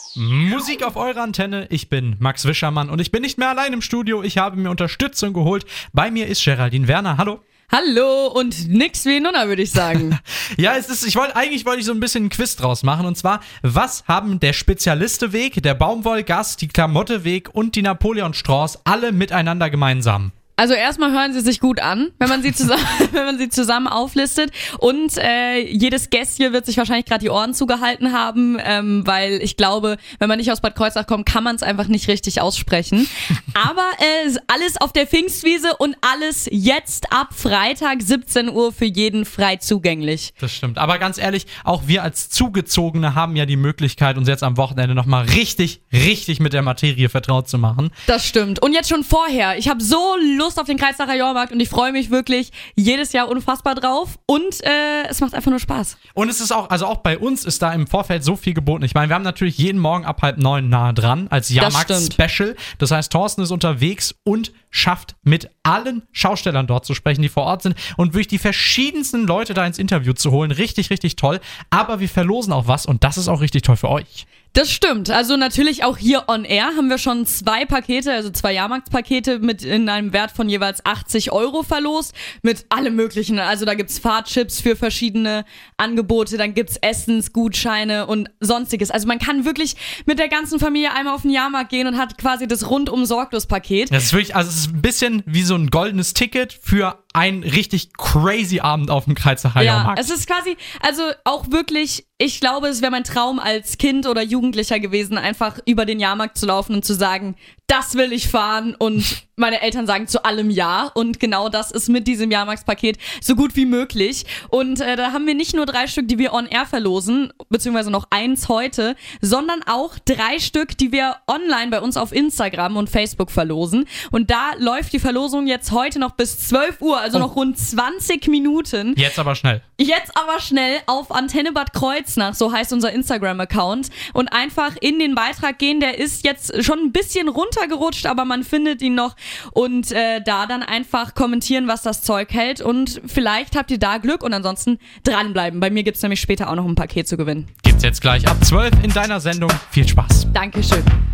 Musik auf eurer Antenne, ich bin Max Wischermann und ich bin nicht mehr allein im Studio, ich habe mir Unterstützung geholt. Bei mir ist Geraldine Werner, hallo. Hallo und nix wie Nunna, würde ich sagen. Ja, eigentlich wollte ich so ein bisschen einen Quiz draus machen und zwar, was haben der Spezialisteweg, der Baumwollgast, die Klamotteweg und die Napoleon-Strauß alle miteinander gemeinsam? Also erstmal hören sie sich gut an, wenn man sie zusammen auflistet. Und jedes Gästchen wird sich wahrscheinlich gerade die Ohren zugehalten haben, weil ich glaube, wenn man nicht aus Bad Kreuznach kommt, kann man es einfach nicht richtig aussprechen. Aber alles auf der Pfingstwiese und alles jetzt ab Freitag 17 Uhr für jeden frei zugänglich. Das stimmt. Aber ganz ehrlich, auch wir als Zugezogene haben ja die Möglichkeit, uns jetzt am Wochenende nochmal richtig mit der Materie vertraut zu machen. Das stimmt. Und jetzt schon vorher. Ich habe so Lust auf den Kreuznacher Jahrmarkt und ich freue mich wirklich jedes Jahr unfassbar drauf und es macht einfach nur Spaß. Und es ist auch, also auch bei uns ist da im Vorfeld so viel geboten. Ich meine, wir haben natürlich jeden Morgen ab 8:30 nahe dran als Jahrmarkt-Special. Das heißt, Thorsten ist unterwegs und schafft mit allen Schaustellern dort zu sprechen, die vor Ort sind und wirklich die verschiedensten Leute da ins Interview zu holen. Richtig toll. Aber wir verlosen auch was und das ist auch richtig toll für euch. Das stimmt. Also natürlich auch hier on air haben wir schon 2 Pakete, also 2 Jahrmarktspakete mit in einem Wert von jeweils 80 € verlost mit allem möglichen. Also da gibt's Fahrtchips für verschiedene Angebote, dann gibt's Essensgutscheine und sonstiges. Also man kann wirklich mit der ganzen Familie einmal auf den Jahrmarkt gehen und hat quasi das rundum sorglos Paket. Das ist wirklich, also es ist ein bisschen wie so ein goldenes Ticket für einen richtig crazy Abend auf dem Kreuznacher Jahrmarkt. Ja, es ist quasi, also auch wirklich, ich glaube, es wäre mein Traum als Kind oder Jugendlicher gewesen, einfach über den Jahrmarkt zu laufen und zu sagen, das will ich fahren und meine Eltern sagen zu allem ja und genau das ist mit diesem Jahrmarktspaket so gut wie möglich und da haben wir nicht nur 3 Stück, die wir on air verlosen, beziehungsweise noch 1 heute, sondern auch 3 Stück, die wir online bei uns auf Instagram und Facebook verlosen und da läuft die Verlosung jetzt heute noch bis 12 Uhr, also noch rund 20 Minuten. Jetzt aber schnell auf Antenne Bad Kreuznach, so heißt unser Instagram-Account und einfach in den Beitrag gehen, der ist jetzt schon ein bisschen runtergerutscht, aber man findet ihn noch und da dann einfach kommentieren, was das Zeug hält und vielleicht habt ihr da Glück und ansonsten dranbleiben. Bei mir gibt es nämlich später auch noch ein Paket zu gewinnen. Gibt's jetzt gleich ab 12 in deiner Sendung. Viel Spaß. Dankeschön.